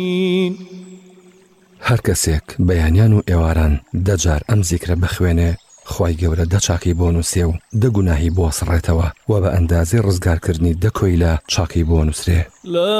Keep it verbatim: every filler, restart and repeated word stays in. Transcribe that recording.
هەر کەسێک بەیانیان و ئێواران دەجار ئەم زیکرە بخوێنێ، خوای گەورە دە چاکی بۆ نووسێ و دە گوناهی بۆ سڕێتەوە و بە ئەندازەی ڕزگارکردنی دە کۆیلە چاکی بۆ نووسرێ.